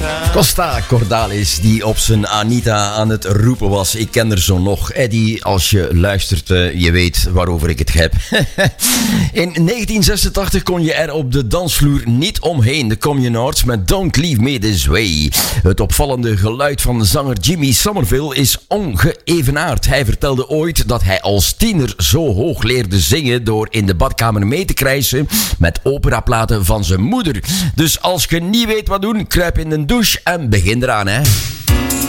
Costa Cordalis, die op zijn Anita aan het roepen was. Ik ken er zo nog. Eddie, als je luistert, je weet waarover ik het heb. In 1986 kon je er op de dansvloer niet omheen. De Communards met Don't Leave Me This Way. Het opvallende geluid van zanger Jimmy Somerville is ongeëvenaard. Hij vertelde ooit dat hij als tiener zo hoog leerde zingen door in de badkamer mee te krijsen met operaplaten van zijn moeder. Dus als je niet weet wat doen, kruip in de douche en begin eraan, hè.